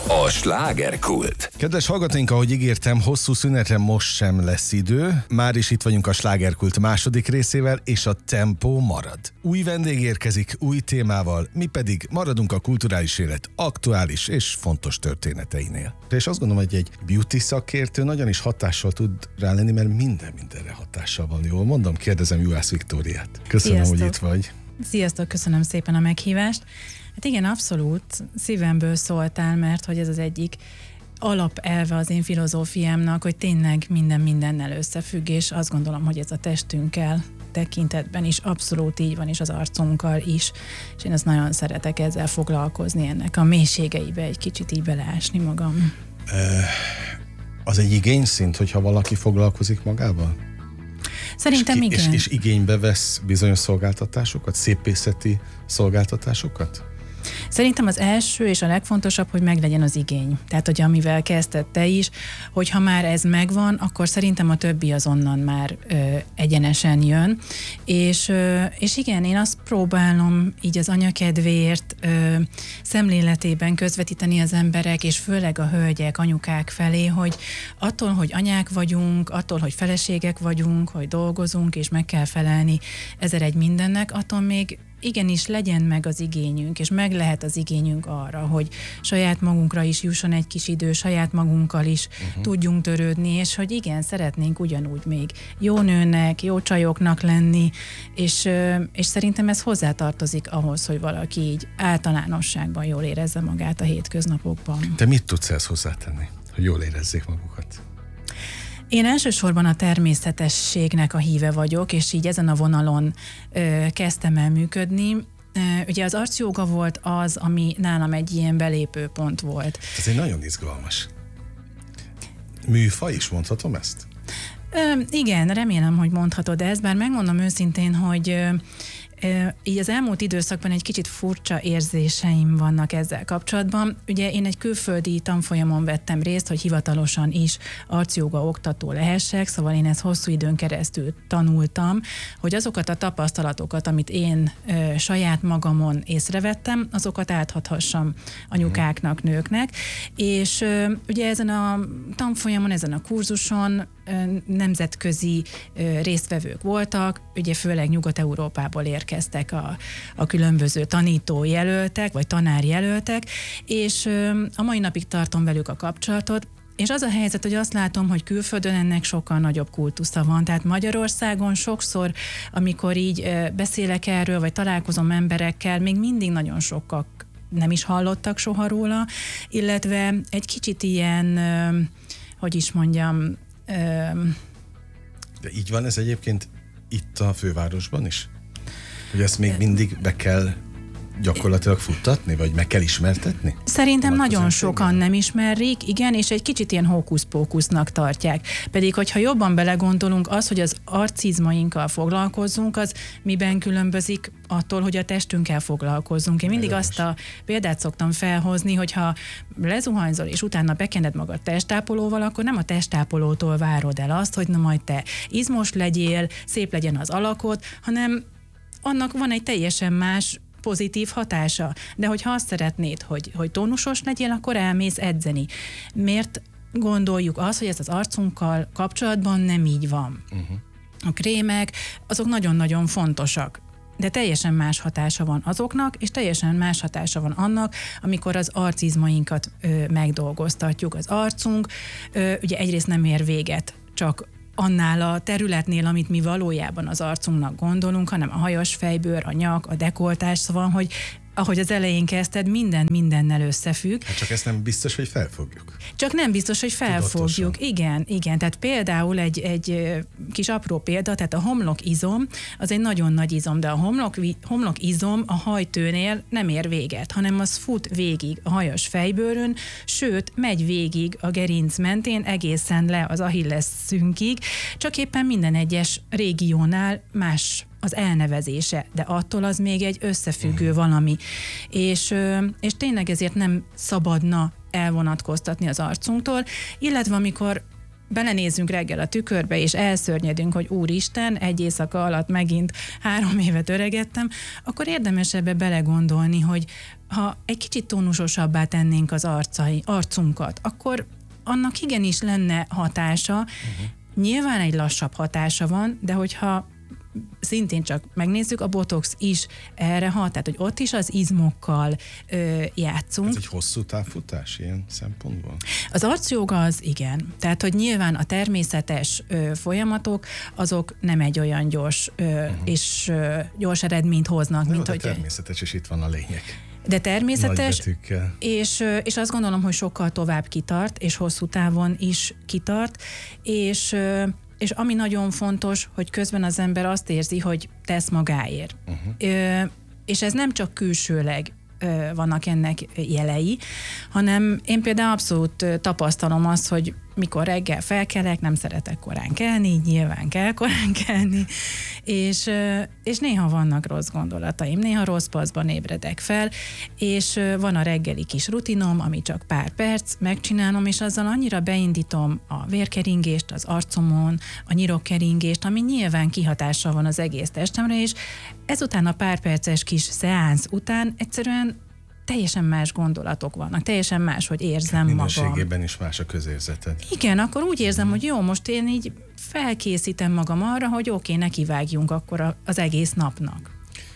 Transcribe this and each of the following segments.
A slágerkult. Kedves hallgatóink, ahogy ígértem, hosszú szünetre most sem lesz idő. Már is itt vagyunk a slágerkult második részével, és a tempó marad. Új vendég érkezik, új témával, mi pedig maradunk a kulturális élet aktuális és fontos történeteinél. És azt gondolom, hogy egy beauty szakértő nagyon is hatással tud rá lenni, mert mindenre hatással van. Jól mondom? Kérdezem Juhász Viktóriát. Köszönöm, Sziasztok. hogy itt vagy. Sziasztok, köszönöm szépen a meghívást. Hát igen, abszolút szívemből szóltál, mert hogy ez az egyik alapelve az én filozófiámnak, hogy tényleg minden mindennel összefügg, és azt gondolom, hogy ez a testünkkel tekintetben is abszolút így van, és az arcunkkal is. És én azt nagyon szeretek ezzel foglalkozni, ennek a mélységeibe egy kicsit így beleásni magam. Az egy igényszint, hogyha valaki foglalkozik magával? Szerintem igen. És igénybe vesz bizonyos szolgáltatásokat, szépészeti szolgáltatásokat? Szerintem az első és a legfontosabb, hogy meglegyen az igény. Tehát, hogy amivel kezdted te is, hogy ha már ez megvan, akkor szerintem a többi azonnan már egyenesen jön. És igen, én azt próbálom így az anyakedvéért szemléletében közvetíteni az emberek, és főleg a hölgyek, anyukák felé, hogy attól, hogy anyák vagyunk, attól, hogy feleségek vagyunk, hogy dolgozunk, és meg kell felelni 1001 mindennek, attól még igenis legyen meg az igényünk, és meg lehet az igényünk arra, hogy saját magunkra is jusson egy kis idő, saját magunkkal is tudjunk törődni, és hogy igen, szeretnénk ugyanúgy még jó nőnek, jó csajoknak lenni, és szerintem ez hozzátartozik ahhoz, hogy valaki így általánosságban jól érezze magát a hétköznapokban. Te mit tudsz ezt hozzátenni, hogy jól érezzék magukat? Én elsősorban a természetességnek a híve vagyok, és így ezen a vonalon kezdtem el működni. Ugye az arcjóga volt az, ami nálam egy ilyen belépőpont volt. Ez egy nagyon izgalmas műfaj is, mondhatom ezt? Igen, remélem, hogy mondhatod ezt, bár megmondom őszintén, hogy így az elmúlt időszakban egy kicsit furcsa érzéseim vannak ezzel kapcsolatban. Ugye én egy külföldi tanfolyamon vettem részt, hogy hivatalosan is arcjóga oktató lehessek, szóval én ezt hosszú időn keresztül tanultam, hogy azokat a tapasztalatokat, amit én saját magamon észrevettem, azokat áthathassam anyukáknak, nőknek, és ugye ezen a tanfolyamon, ezen a kurzuson nemzetközi résztvevők voltak, ugye főleg Nyugat-Európából érkeztek a különböző tanítójelöltek, vagy tanárjelöltek, és a mai napig tartom velük a kapcsolatot, és az a helyzet, hogy azt látom, hogy külföldön ennek sokkal nagyobb kultusza van. Tehát Magyarországon sokszor, amikor így beszélek erről, vagy találkozom emberekkel, még mindig nagyon sokak nem is hallottak soha róla, illetve egy kicsit ilyen, hogy is mondjam, De így van ez egyébként itt a fővárosban is? Hogy ezt még mindig be kell gyakorlatilag futtatni, vagy meg kell ismertetni? Szerintem nagyon sokan nem ismerik, igen, és egy kicsit ilyen hókusz-pókusznak tartják. Pedig, hogyha jobban belegondolunk, az, hogy az arcizmainkkal foglalkozzunk, az miben különbözik attól, hogy a testünkkel foglalkozzunk. Én mindig azt a példát szoktam felhozni, hogyha lezuhanyzol, és utána bekened magad testápolóval, akkor nem a testápolótól várod el azt, hogy na majd te izmos legyél, szép legyen az alakod, hanem annak van egy teljesen más pozitív hatása. De hogyha azt szeretnéd, hogy tónusos legyél, akkor elmész edzeni. Miért gondoljuk azt, hogy ez az arcunkkal kapcsolatban nem így van? A krémek, azok nagyon-nagyon fontosak. De teljesen más hatása van azoknak, és teljesen más hatása van annak, amikor az arcizmainkat megdolgoztatjuk. Az arcunk ugye egyrészt nem ér véget, csak annál a területnél, amit mi valójában az arcunknak gondolunk, hanem a hajas fejbőr, a nyak, a dekoltás, szóval, hogy ahogy az elején kezdted, minden mindennel összefügg. Hát csak ezt nem biztos, hogy felfogjuk. Csak nem biztos, hogy felfogjuk. Igen. Tehát például egy kis apró példa, tehát a homlokizom, az egy nagyon nagy izom, de a homlokizom a hajtőnél nem ér véget, hanem az fut végig a hajas fejbőrön, sőt, megy végig a gerinc mentén, egészen le az Achilles szünkig, csak éppen minden egyes régiónál más az elnevezése, de attól az még egy összefüggő valami. És tényleg ezért nem szabadna elvonatkoztatni az arcunktól, illetve amikor belenézzünk reggel a tükörbe, és elszörnyedünk, hogy úristen, egy éjszaka alatt megint 3 évet öregettem, akkor érdemes ebbe belegondolni, hogy ha egy kicsit tónusosabbá tennénk az arcunkat, akkor annak igenis lenne hatása. Nyilván egy lassabb hatása van, de hogyha szintén csak megnézzük, a botox is erre hat, tehát hogy ott is az izmokkal játszunk. Ez egy hosszú távfutás ilyen szempontból? Az arcjóga az igen. Tehát, hogy nyilván a természetes folyamatok, azok nem egy olyan gyors és gyors eredményt hoznak, mint hogy... természetes, és itt van a lényeg. De természetes, és azt gondolom, hogy sokkal tovább kitart, és hosszú távon is kitart, és ami nagyon fontos, hogy közben az ember azt érzi, hogy tesz magáért. És ez nem csak külsőleg vannak ennek jelei, hanem én például abszolút tapasztalom azt, hogy mikor reggel felkelek, nem szeretek korán kelni, nyilván kell korán kelni, és néha vannak rossz gondolataim, néha rossz paszban ébredek fel, és van a reggeli kis rutinom, ami csak pár perc, megcsinálom, és azzal annyira beindítom a vérkeringést az arcomon, a nyirokkeringést, ami nyilván kihatással van az egész testemre, és ezután a pár perces kis szeánsz után egyszerűen teljesen más gondolatok vannak, teljesen más, hogy érzem magam. Minőségében is más a közérzeted. Igen, akkor úgy érzem, hogy jó, most én így felkészítem magam arra, hogy oké, nekivágjunk akkor az egész napnak.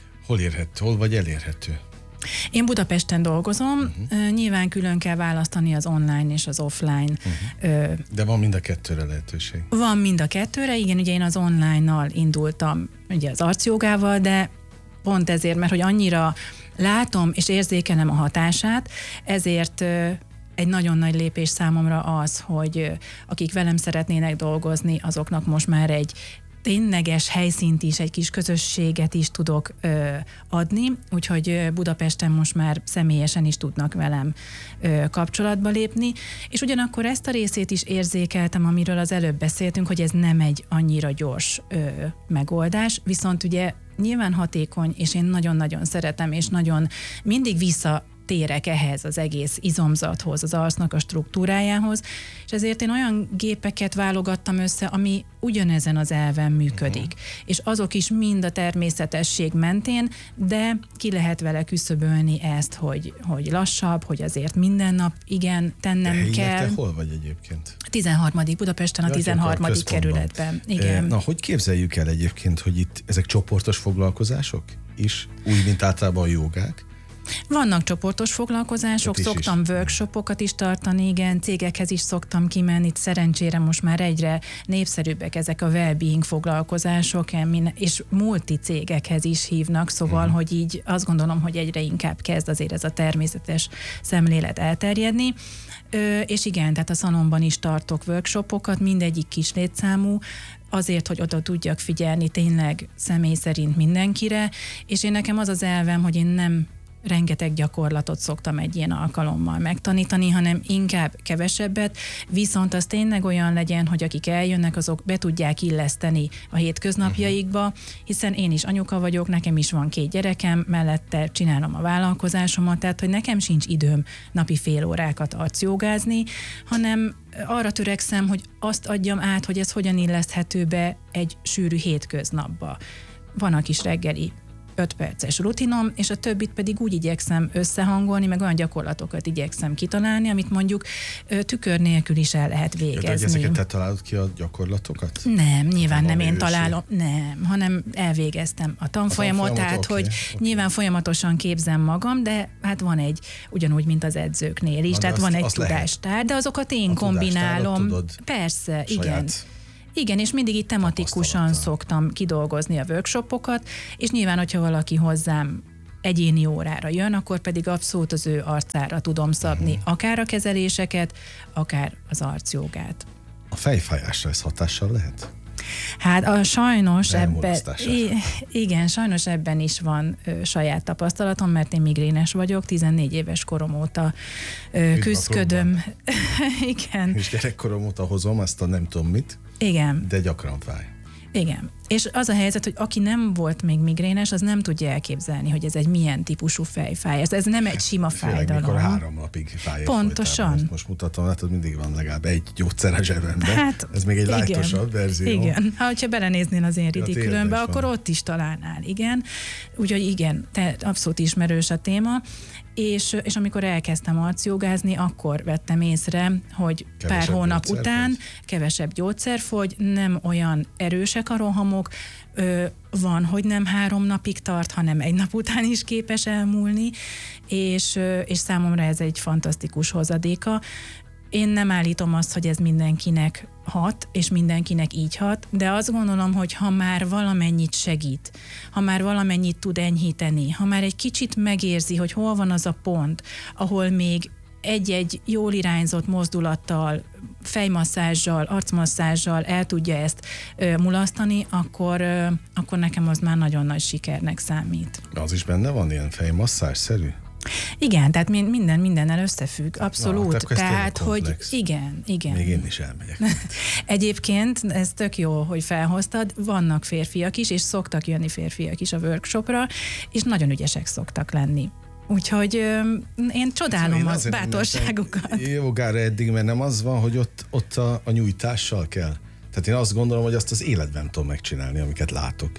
Hol vagy elérhető? Én Budapesten dolgozom, nyilván külön kell választani az online és az offline. De van mind a kettőre lehetőség? Van mind a kettőre, igen, ugye én az online-nal indultam, ugye az arcjogával, de pont ezért, mert hogy annyira látom és érzékelem a hatását, ezért egy nagyon nagy lépés számomra az, hogy akik velem szeretnének dolgozni, azoknak most már egy tényleges helyszínt is, egy kis közösséget is tudok adni, úgyhogy Budapesten most már személyesen is tudnak velem kapcsolatba lépni, és ugyanakkor ezt a részét is érzékeltem, amiről az előbb beszéltünk, hogy ez nem egy annyira gyors megoldás, viszont ugye nyilván hatékony, és én nagyon-nagyon szeretem, és nagyon mindig visszatérek ehhez az egész izomzathoz, az arcnak a struktúrájához, és ezért én olyan gépeket válogattam össze, ami ugyanezen az elven működik. És azok is mind a természetesség mentén, de ki lehet vele küszöbölni ezt, hogy lassabb, hogy azért minden nap igen, tennem kell. Te hol vagy egyébként? 13. Budapesten, a 13. kerületben. Igen. Na, hogy képzeljük el egyébként, hogy itt ezek csoportos foglalkozások is, úgy, mint általában a jogák? Vannak csoportos foglalkozások, szoktam workshopokat is tartani, igen, cégekhez is szoktam kimenni, szerencsére most már egyre népszerűbbek ezek a well-being foglalkozások, és multicégekhez is hívnak, szóval, hogy így azt gondolom, hogy egyre inkább kezd azért ez a természetes szemlélet elterjedni. És igen, tehát a szalomban is tartok workshopokat, mindegyik kis létszámú, azért, hogy oda tudjak figyelni tényleg személy szerint mindenkire, és én nekem az az elvem, hogy én nem rengeteg gyakorlatot szoktam egy ilyen alkalommal megtanítani, hanem inkább kevesebbet, viszont az tényleg olyan legyen, hogy akik eljönnek, azok be tudják illeszteni a hétköznapjaikba, hiszen én is anyuka vagyok, nekem is van 2 gyerekem, mellette csinálom a vállalkozásomat, tehát hogy nekem sincs időm napi fél órákat arcjogázni, hanem arra törekszem, hogy azt adjam át, hogy ez hogyan illeszthető be egy sűrű hétköznapba. Van a kis reggeli 5 perces rutinom, és a többit pedig úgy igyekszem összehangolni, meg olyan gyakorlatokat igyekszem kitalálni, amit mondjuk tükör nélkül is el lehet végezni. Tehát ezeket te találod ki a gyakorlatokat? Nem, nyilván nem én találom, nem, hanem elvégeztem a tanfolyamot, tehát hogy nyilván folyamatosan képzem magam, de hát van egy, ugyanúgy, mint az edzőknél is, tehát van egy tudástár, de azokat én kombinálom. Persze, igen. Igen, és mindig itt tematikusan szoktam kidolgozni a workshopokat, és nyilván, hogyha valaki hozzám egyéni órára jön, akkor pedig abszolút az ő arcára tudom szabni akár a kezeléseket, akár az arcjogát. A fejfájásra ez hatással lehet? Hát sajnos sajnos ebben is van saját tapasztalatom, mert én migrénes vagyok, 14 éves korom óta küzdködöm. Igen. És gyerekkorom óta hozom azt a nem tudom mit. Igen. De gyakran fáj. Igen. És az a helyzet, hogy aki nem volt még migrénes, az nem tudja elképzelni, hogy ez egy milyen típusú fejfáj. Ez nem egy sima fájdalom. Mikor 3 napig fáj. Pontosan. Ezt most mutatom, látod, mindig van legalább egy gyógyszer a zsebemben. Hát, ez még egy lightosabb verzió. Igen. Ha belenéznél az én ridikülönbe, akkor ott is találnál. Igen. Úgyhogy igen, abszolút ismerős a téma. És amikor elkezdtem arcjogázni, akkor vettem észre, hogy kevesebb pár hónap után kevesebb gyógyszer fogy, nem olyan erősek a rohamok, van, hogy nem 3 napig tart, hanem 1 nap után is képes elmúlni, és számomra ez egy fantasztikus hozadéka. Én nem állítom azt, hogy ez mindenkinek hat, és mindenkinek így hat, de azt gondolom, hogy ha már valamennyit segít, ha már valamennyit tud enyhíteni, ha már egy kicsit megérzi, hogy hol van az a pont, ahol még egy-egy jól irányzott mozdulattal, fejmasszázsal, arcmasszázsal el tudja ezt mulasztani, akkor nekem az már nagyon nagy sikernek számít. Az is benne van ilyen fejmasszázsszerű? Igen, tehát mindennel összefügg, abszolút. Tehát, hogy igen. Még én is elmegyek. Egyébként ez tök jó, hogy felhoztad, vannak férfiak is, és szoktak jönni férfiak is a workshopra, és nagyon ügyesek szoktak lenni. Úgyhogy én csodálom a bátorságukat. Jogára eddig, mert nem az van, hogy ott a nyújtással kell. Tehát én azt gondolom, hogy azt az életben tudom megcsinálni, amiket látok.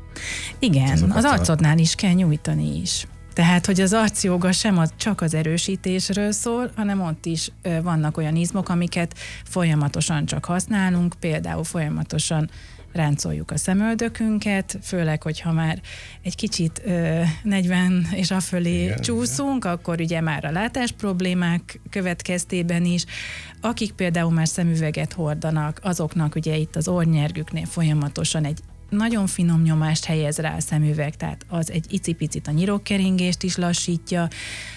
Igen, az arcodnál is kell nyújtani is. Tehát, hogy az arcjoga sem csak az erősítésről szól, hanem ott is vannak olyan izmok, amiket folyamatosan csak használunk, például folyamatosan ráncoljuk a szemöldökünket, főleg, hogyha már egy kicsit 40 és afölé csúszunk, akkor ugye már a látás problémák következtében is. Akik például már szemüveget hordanak, azoknak ugye itt az orrnyergüknél folyamatosan egy nagyon finom nyomást helyez rá a szemüveg, tehát az egy icipicit a nyirokkeringést is lassítja,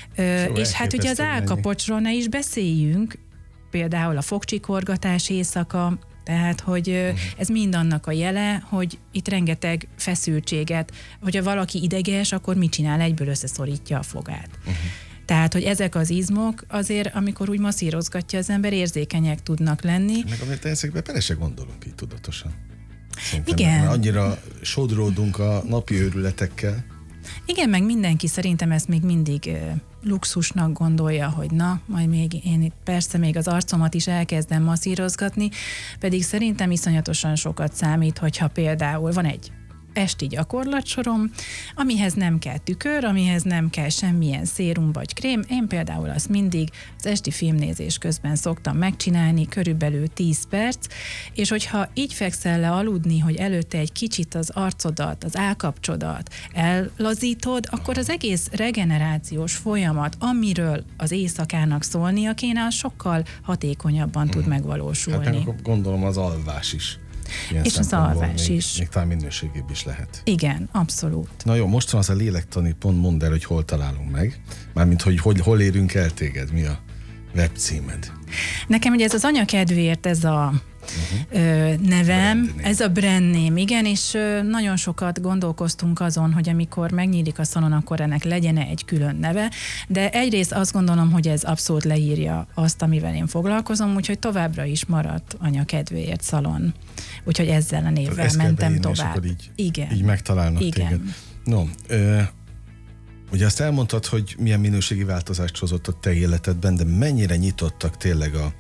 és hát ugye az állkapocsról ne is beszéljünk, például a fogcsikorgatás éjszaka, tehát, hogy ez mind annak a jele, hogy itt rengeteg feszültséget, hogyha valaki ideges, akkor mit csinál? Egyből összeszorítja a fogát. Tehát, hogy ezek az izmok azért, amikor úgy masszírozgatja az ember, érzékenyek tudnak lenni. Meg amit ezekben bele se gondolunk így tudatosan. Szerintem igen. Annyira sodródunk a napi őrületekkel. Igen, meg mindenki szerintem ezt még mindig luxusnak gondolja, hogy na, majd még én itt persze még az arcomat is elkezdem masszírozgatni, pedig szerintem iszonyatosan sokat számít, hogyha például van egy esti gyakorlatsorom, amihez nem kell tükör, amihez nem kell semmilyen szérum vagy krém. Én például azt mindig az esti filmnézés közben szoktam megcsinálni, körülbelül 10 perc, és hogyha így fekszel le aludni, hogy előtte egy kicsit az arcodat, az állkapcsodat ellazítod, akkor az egész regenerációs folyamat, amiről az éjszakának szólnia kéne, az sokkal hatékonyabban tud megvalósulni. Hát gondolom az alvás is. Ilyen és az alvás is. Még talán minőségébb is lehet. Igen, abszolút. Na jó, most van az a lélektani pont, mondd el, hogy hol találunk meg. Mármint, hogy hol érünk el téged, mi a webcímed. Nekem ugye ez az anyakedvéért, ez a nevem, ez a brand name, igen, és nagyon sokat gondolkoztunk azon, hogy amikor megnyílik a szalon, akkor ennek legyen egy külön neve, de egyrészt azt gondolom, hogy ez abszolút leírja azt, amivel én foglalkozom, úgyhogy továbbra is maradt anyakedvéért szalon. Úgyhogy ezzel a névvel mentem tovább. Így megtalálnak téged. No, ugye azt elmondtad, hogy milyen minőségi változást hozott a te életedben, de mennyire nyitottak tényleg a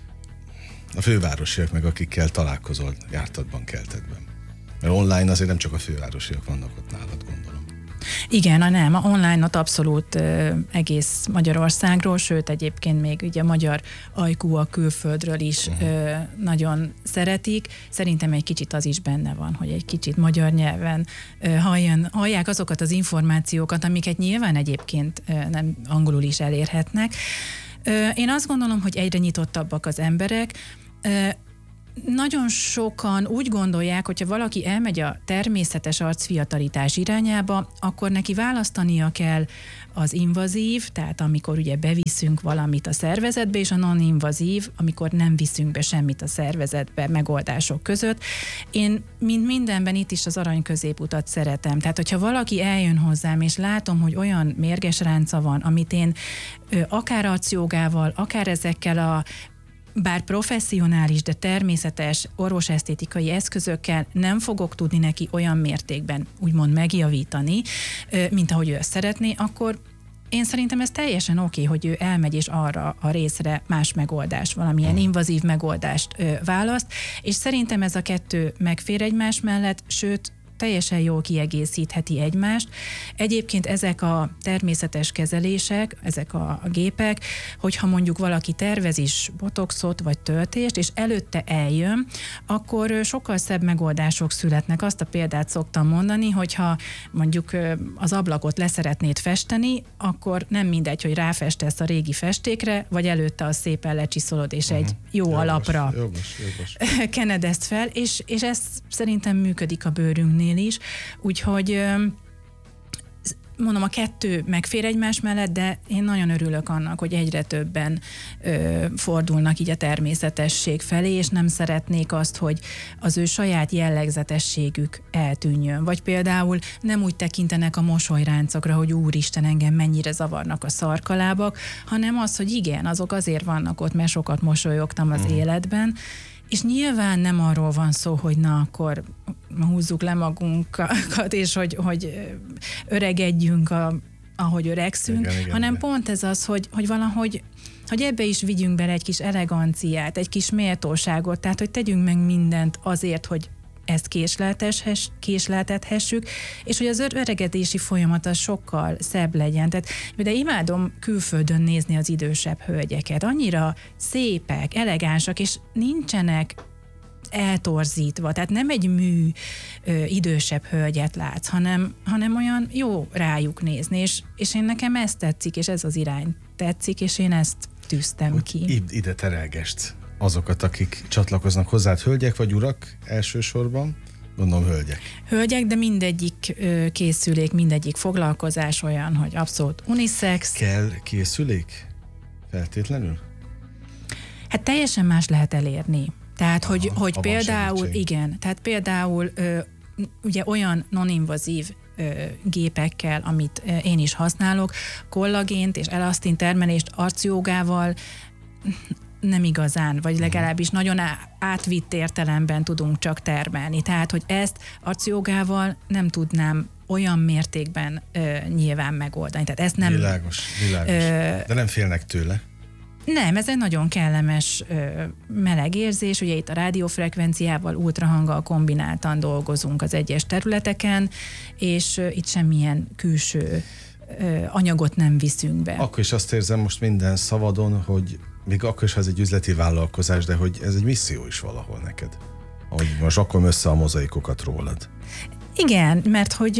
fővárosiak, meg akikkel találkozol jártatban, keltetben. Mert online azért nem csak a fővárosiak vannak ott nálad, gondolom. Igen, a online-ot abszolút egész Magyarországról, sőt egyébként még ugye a magyar ajkú a külföldről is nagyon szeretik. Szerintem egy kicsit az is benne van, hogy egy kicsit magyar nyelven hallják azokat az információkat, amiket nyilván egyébként nem angolul is elérhetnek. Én azt gondolom, hogy egyre nyitottabbak az emberek. Nagyon sokan úgy gondolják, hogyha valaki elmegy a természetes arcfiatalítás irányába, akkor neki választania kell az invazív, tehát amikor ugye beviszünk valamit a szervezetbe, és a non-invazív, amikor nem viszünk be semmit a szervezetbe megoldások között. Én, mint mindenben, itt is az arany középutat szeretem. Tehát, hogyha valaki eljön hozzám, és látom, hogy olyan mérges ránca van, amit én akár arcjogával, akár ezekkel a bár professzionális, de természetes orvosesztétikai eszközökkel nem fogok tudni neki olyan mértékben úgymond megjavítani, mint ahogy ő ezt szeretné, akkor én szerintem ez teljesen oké, hogy ő elmegy és arra a részre más megoldást, valamilyen invazív megoldást választ, és szerintem ez a kettő megfér egymás mellett, sőt, teljesen jól kiegészítheti egymást. Egyébként ezek a természetes kezelések, ezek a gépek, hogyha mondjuk valaki tervez is botoxot vagy töltést, és előtte eljön, akkor sokkal szebb megoldások születnek. Azt a példát szoktam mondani, hogyha mondjuk az ablakot leszeretnéd festeni, akkor nem mindegy, hogy ráfestesz a régi festékre, vagy előtte azt szépen lecsiszolod, és egy jó alapra kened ezt fel, és ez szerintem működik a bőrünknél is, úgyhogy mondom, a kettő megfér egymás mellett, de én nagyon örülök annak, hogy egyre többen fordulnak így a természetesség felé, és nem szeretnék azt, hogy az ő saját jellegzetességük eltűnjön. Vagy például nem úgy tekintenek a mosolyráncokra, hogy úristen, engem mennyire zavarnak a szarkalábak, hanem az, hogy igen, azok azért vannak ott, mert sokat mosolyogtam az életben, és nyilván nem arról van szó, hogy na, akkor húzzuk le magunkat, és hogy öregedjünk, ahogy öregszünk, igen, hanem pont ez az, hogy valahogy hogy ebbe is vigyünk bele egy kis eleganciát, egy kis méltóságot, tehát hogy tegyünk meg mindent azért, hogy ezt késleltethessük, és hogy az öregedési folyamat az sokkal szebb legyen. Tehát, de imádom külföldön nézni az idősebb hölgyeket. Annyira szépek, elegánsak, és nincsenek eltorzítva. Tehát nem egy mű idősebb hölgyet látsz, hanem olyan jó rájuk nézni, és én nekem ezt tetszik, és ez az irány tetszik, és én ezt tűztem ki. Ide terelgest azokat, akik csatlakoznak hozzád, hölgyek vagy urak elsősorban? Gondolom hölgyek. Hölgyek, de mindegyik készülék, mindegyik foglalkozás olyan, hogy abszolút unisex. Kell készülék? Feltétlenül? Hát teljesen más lehet elérni. Tehát, hogy például, igen, tehát például ugye olyan non-invazív gépekkel, amit én is használok, kollagént és elasztin termelést arcjogával nem igazán, vagy legalábbis nagyon átvitt értelemben tudunk csak termelni. Tehát, hogy ezt arcjogával nem tudnám olyan mértékben nyilván megoldani. Tehát ezt nem... Világos. De nem félnek tőle? Nem, ez egy nagyon kellemes meleg érzés, ugye itt a rádiófrekvenciával, ultrahanggal kombináltan dolgozunk az egyes területeken, és itt semmilyen külső anyagot nem viszünk be. Akkor is azt érzem most minden szavadon, hogy még akkor is, ha ez egy üzleti vállalkozás, de hogy ez egy misszió is valahol neked. Ahogy most rakom össze a mozaikokat rólad. Igen, mert hogy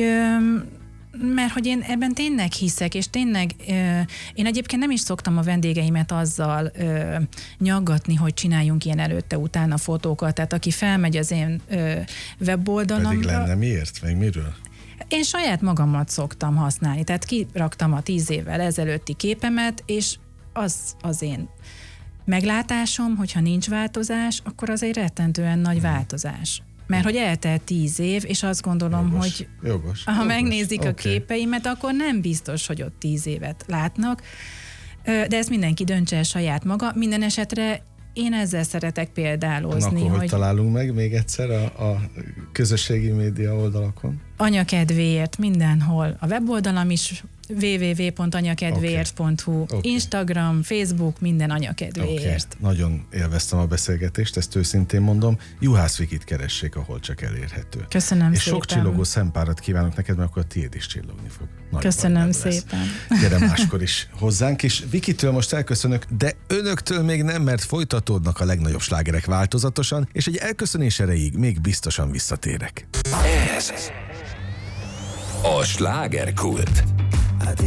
én ebben tényleg hiszek, és tényleg én egyébként nem is szoktam a vendégeimet azzal nyaggatni, hogy csináljunk ilyen előtte-utána fotókat. Tehát aki felmegy az én weboldalamra... Pedig lenne miért? Meg miről? Én saját magamat szoktam használni. Tehát kiraktam a 10 évvel ezelőtti képemet, és az én meglátásom, hogyha nincs változás, akkor az egy rettentően nagy változás. Mert hogy eltelt 10 év, és azt gondolom, hogy ha megnézik a képeimet, akkor nem biztos, hogy ott 10 évet látnak, de ezt mindenki döntse el saját maga. Minden esetre én ezzel szeretek példálozni. Akkor hogy találunk meg még egyszer a közösségi média oldalakon? Anyakedvéért mindenhol. A weboldalam is www.anyakedvéért.hu, Instagram, Facebook, minden anyakedvéért. Nagyon élveztem a beszélgetést, ezt őszintén mondom. Juhász Vikit keressék, ahol csak elérhető. Köszönöm és szépen. És sok csillogó szempárat kívánok neked, mert akkor a tiéd is csillogni fog. Köszönöm szépen. Gyere máskor is hozzánk, és Vikitől most elköszönök, de önöktől még nem, mert folytatódnak a legnagyobb slágerek változatosan, és egy elköszönés erejéig még biztosan visszatérek. Ez a slágerkult.